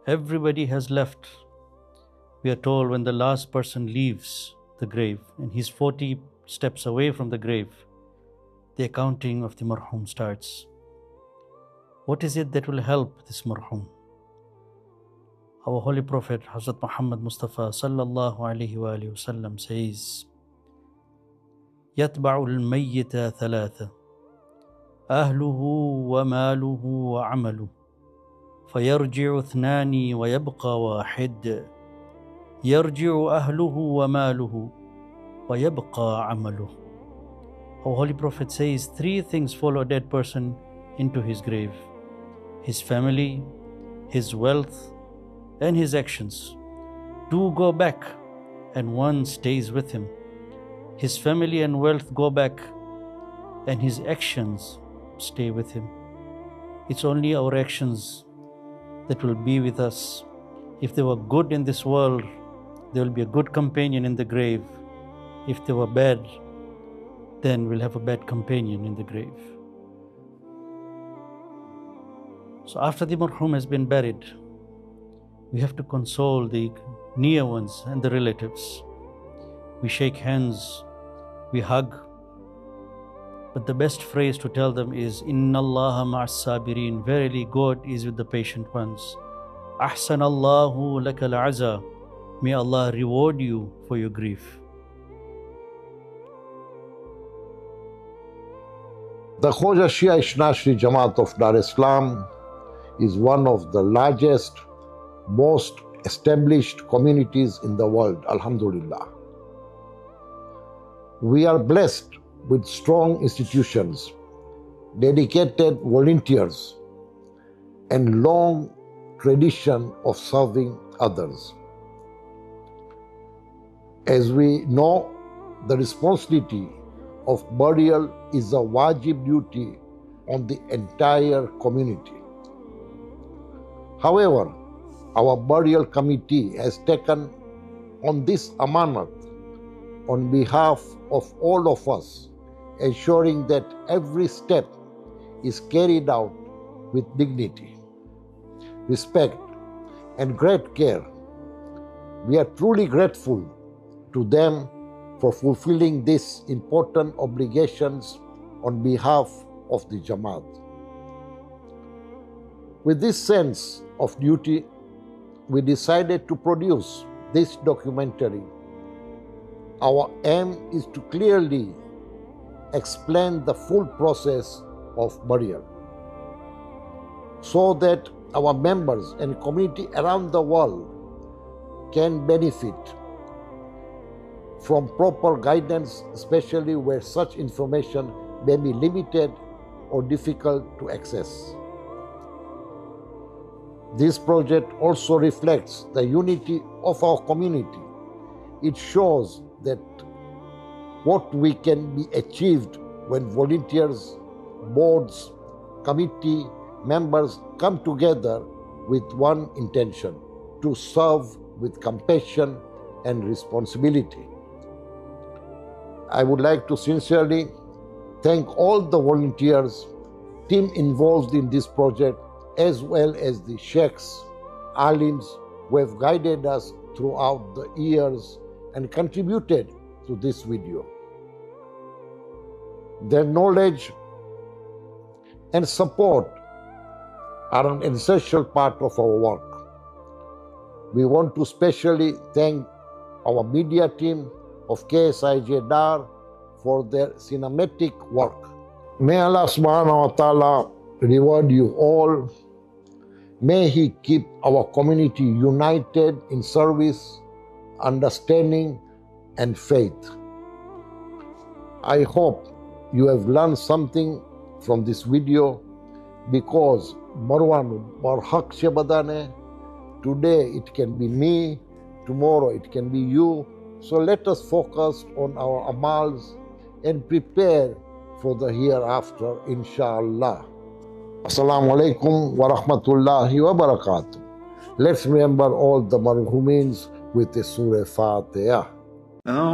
Everybody has left. We are told when the last person leaves the grave and he's 40 steps away from the grave, the accounting of the marhum starts. What is it that will help this marhum? Our Holy Prophet Hazrat Muhammad Mustafa sallallahu alaihi wasallam says, يَتْبَعُ الْمَيِّتَ ثَلَاثَةً أَهْلُهُ وَمَالُهُ وَعَمَلُهُ فَيَرْجِعُ اثْنَانِ وَيَبْقَى وَاحِدٌ يَرْجِعُ أَهْلُهُ وَمَالُهُ وَيَبْقَى عَمَلُهُ. Our Holy Prophet says 3 things follow a dead person into his grave: his family, his wealth, and his actions. 2 go back and 1 stays with him. His family and wealth go back and his actions stay with him. It's only our actions that will be with us. If they were good in this world, there will be a good companion in the grave. If they were bad, then we'll have a bad companion in the grave. So after the marhum has been buried, we have to console the near ones and the relatives. We shake hands, we hug. But the best phrase to tell them is, Inna Allaha ma'as sabirin. Verily God is with the patient ones. Ahsan Allahu lakal aza. May Allah reward you for your grief. The Khoja Shia Isna Shri Jamaat of Dar es Salaam is one of the largest, most established communities in the world, Alhamdulillah. We are blessed with strong institutions, dedicated volunteers, and long tradition of serving others. As we know, the responsibility of burial is a wajib duty on the entire community. However, our burial committee has taken on this amanat on behalf of all of us, ensuring that every step is carried out with dignity, respect, and great care. We are truly grateful to them for fulfilling these important obligations on behalf of the Jamaat. With this sense of duty, we decided to produce this documentary. Our aim is to clearly explain the full process of burial so that our members and community around the world can benefit from proper guidance, especially where such information may be limited or difficult to access. This project also reflects the unity of our community. It shows that what we can be achieved when volunteers, boards, committee members come together with one intention: to serve with compassion and responsibility. I would like to sincerely thank all the volunteers, team involved in this project, as well as the sheikhs, alims who have guided us throughout the years and contributed to this video. Their knowledge and support are an essential part of our work. We want to specially thank our media team of KSIJ Dar for their cinematic work. May Allah subhanahu wa ta'ala reward you all. May He keep our community united in service, understanding, and faith. I hope you have learned something from this video, because Marwan Barhaq Shebadane, today it can be me, tomorrow it can be you. So let us focus on our amals and prepare for the hereafter, inshallah. Assalamu alaikum wa rahmatullahi wa barakatuh. Let's remember all the marhumeens with the Surah Fatiha.